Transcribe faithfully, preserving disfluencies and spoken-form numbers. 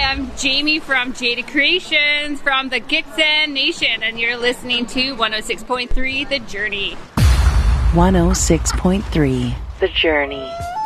am Jamie from Jada Creations from the Gitxsan Nation, and you're listening to one oh six point three The Journey. one oh six point three The Journey.